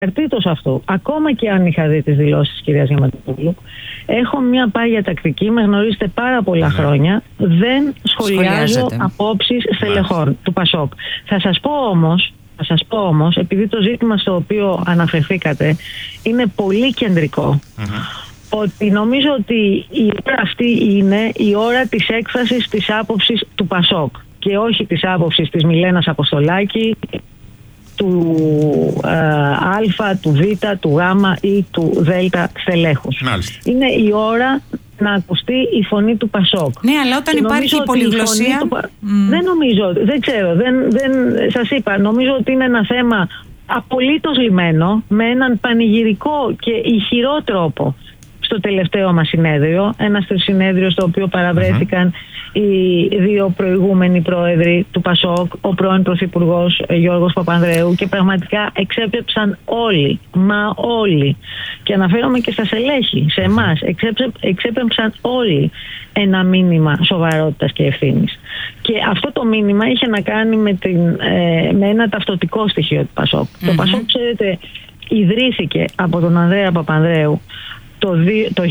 Ανεξαρτήτως αυτού, ακόμα και αν είχα δει τις δηλώσεις της κυρίας Διαμαντοπούλου, έχω μια πάγια τακτική, με γνωρίζετε πάρα πολλά χρόνια, δεν σχολιάζω απόψεις στελεχών του ΠΑΣΟΚ. Θα σας πω όμως, επειδή το ζήτημα στο οποίο αναφερθήκατε είναι πολύ κεντρικό, ότι νομίζω ότι η ώρα αυτή είναι η ώρα της έκφρασης της άποψης του ΠΑΣΟΚ και όχι της άποψης της Μιλένας Αποστολάκη, του Α, του Β, του Γ ή του Δ στελέχους. Είναι η ώρα να ακουστεί η φωνή του ΠΑΣΟΚ. Ναι, αλλά όταν υπάρχει η πολυγλωσσία... Δεν νομίζω, δεν ξέρω, σας είπα, νομίζω ότι είναι ένα θέμα απολύτως λυμμένο, με έναν πανηγυρικό και ηχηρό τρόπο στο τελευταίο μας συνέδριο, ένα συνέδριο στο οποίο παραβρέθηκαν οι δύο προηγούμενοι πρόεδροι του ΠΑΣΟΚ, ο πρώην Πρωθυπουργός Γιώργος Παπανδρέου, και πραγματικά εξέπεψαν όλοι, μα όλοι, και αναφέρομαι και στα στελέχη, σε εμάς, εξέπεψαν όλοι ένα μήνυμα σοβαρότητας και ευθύνης. Και αυτό το μήνυμα είχε να κάνει με ένα ταυτοτικό στοιχείο του ΠΑΣΟΚ. Το ΠΑΣΟΚ, ξέρετε, ιδρύθηκε από τον Ανδρέα Παπανδρέου το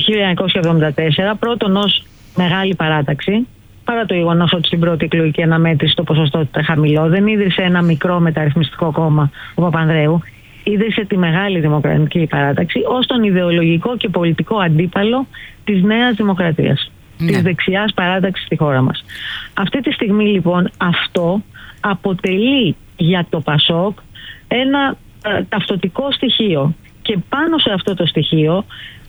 1974, πρώτον ως μεγάλη παράταξη, παρά το γεγονός ότι στην πρώτη εκλογική αναμέτρηση το ποσοστό ήταν χαμηλό. Δεν ίδρυσε ένα μικρό μεταρρυθμιστικό κόμμα ο Παπανδρέου. Ίδρυσε τη μεγάλη Δημοκρατική Παράταξη ως τον ιδεολογικό και πολιτικό αντίπαλο της Νέας Δημοκρατίας, της δεξιάς παράταξης στη χώρα μας. Αυτή τη στιγμή λοιπόν αυτό αποτελεί για το ΠΑΣΟΚ ένα ταυτοτικό στοιχείο, και πάνω σε αυτό το στοιχείο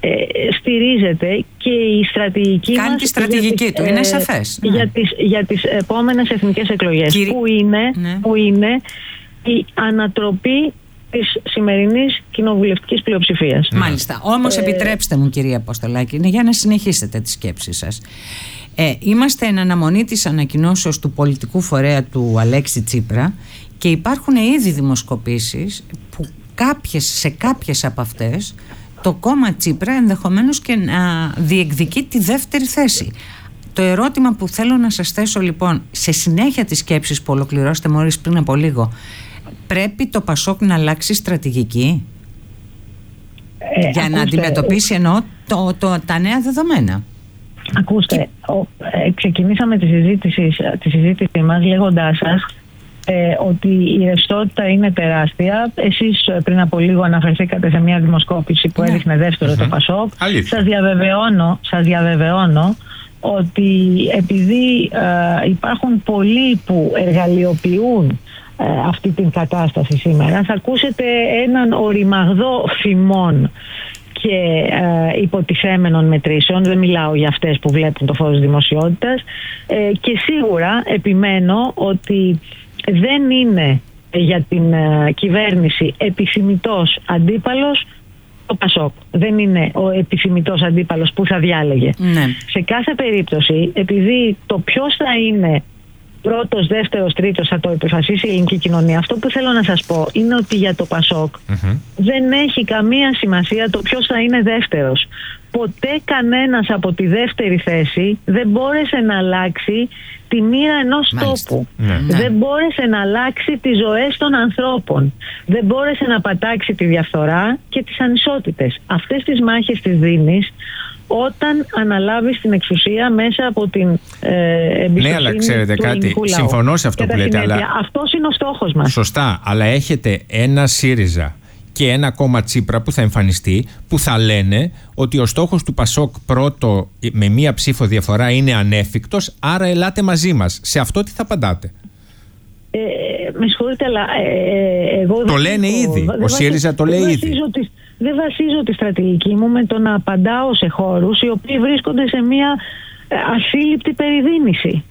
στηρίζεται και η στρατηγική μας. Κάνει τη στρατηγική του, είναι σαφές. Για τις επόμενες εθνικές εκλογές, που είναι η ανατροπή της σημερινής κοινοβουλευτικής πλειοψηφίας. Μάλιστα. Όμως επιτρέψτε μου, κυρία Αποστολάκη, είναι για να συνεχίσετε τη σκέψη σας. Είμαστε εν αναμονή της ανακοινώσεως του πολιτικού φορέα του Αλέξη Τσίπρα και υπάρχουν ήδη δημοσκοπήσεις που σε κάποιες από αυτές το κόμμα Τσίπρα ενδεχομένως και να διεκδικεί τη δεύτερη θέση. Το ερώτημα που θέλω να σας θέσω λοιπόν, σε συνέχεια της σκέψης που ολοκληρώσετε μόλις πριν από λίγο, πρέπει το ΠΑΣΟΚ να αλλάξει στρατηγική για να αντιμετωπίσει τα νέα δεδομένα? Ακούστε, ξεκινήσαμε τη συζήτησή μας λέγοντάς σας ότι η ρευστότητα είναι τεράστια. Εσείς πριν από λίγο αναφερθήκατε σε μια δημοσκόπηση που έδειχνε δεύτερο το ΠΑΣΟΚ. Σας διαβεβαιώνω ότι επειδή υπάρχουν πολλοί που εργαλειοποιούν αυτή την κατάσταση σήμερα, θα ακούσετε έναν οριμαγδό φημών και υποτιθέμενων μετρήσεων. Δεν μιλάω για αυτές που βλέπουν το φως δημοσιότητας, και σίγουρα επιμένω ότι δεν είναι για την κυβέρνηση επιθυμητός αντίπαλος το ΠΑΣΟΚ. Δεν είναι ο επιθυμητός αντίπαλος που θα διάλεγε. Σε κάθε περίπτωση, επειδή το ποιος θα είναι πρώτος, δεύτερος, τρίτος θα το επιφασίσει η ελληνική κοινωνία, αυτό που θέλω να σας πω είναι ότι για το ΠΑΣΟΚ δεν έχει καμία σημασία το ποιος θα είναι δεύτερος. Ποτέ κανένας από τη δεύτερη θέση δεν μπόρεσε να αλλάξει τη μοίρα ενός τόπου. Δεν μπόρεσε να αλλάξει τις ζωές των ανθρώπων. Δεν μπόρεσε να πατάξει τη διαφθορά και τις ανισότητες. Αυτές τις μάχες τις δίνεις όταν αναλάβεις την εξουσία μέσα από την εμπιστοσύνη. Ναι, αλλά ξέρετε του κάτι, λαού. συμφωνώ σε αυτό που λέτε. Αλλά αυτός είναι ο στόχος μας. Σωστά, αλλά έχετε ένα ΣΥΡΙΖΑ και ένα κόμμα Τσίπρα που θα εμφανιστεί, που θα λένε ότι ο στόχος του ΠΑΣΟΚ πρώτο με μία ψήφο διαφορά είναι ανέφικτος, άρα ελάτε μαζί μας. Σε αυτό τι θα απαντάτε? Με συγχωρείτε, αλλά εγώ το λένε ήδη. Ο ΣΥΡΙΖΑ το λέει ήδη. Δεν βασίζω τη στρατηγική μου με το να απαντάω σε χώρους οι οποίοι βρίσκονται σε μια ασύλληπτη περιδίνηση.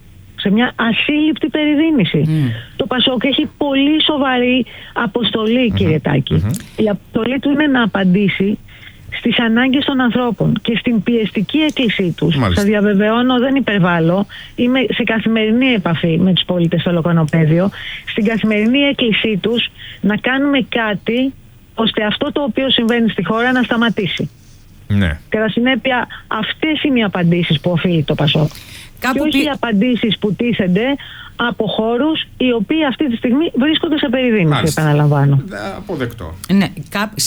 Το ΠΑΣΟΚ έχει πολύ σοβαρή αποστολή, κύριε Τάκη. Η αποστολή του είναι να απαντήσει στις ανάγκες των ανθρώπων και στην πιεστική έκκλησή τους. Σας διαβεβαιώνω, δεν υπερβάλλω, είμαι σε καθημερινή επαφή με τους πολίτες στο Λοκανοπέδιο, στην καθημερινή έκκλησή τους να κάνουμε κάτι ώστε αυτό το οποίο συμβαίνει στη χώρα να σταματήσει. Κατά συνέπεια, αυτές είναι οι απαντήσεις που οφείλει το ΠΑΣΟΚ. Και όχι οι απαντήσεις που τίθενται από χώρους οι οποίοι αυτή τη στιγμή βρίσκονται σε περιδίνηση, επαναλαμβάνω. Αποδεκτό. Ναι,